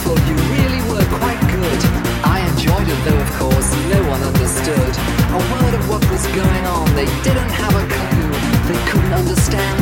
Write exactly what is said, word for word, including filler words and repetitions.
delightful, you really were quite good. I enjoyed it though, of course, no one understood a word of what was going on. They didn't have a clue, they couldn't understand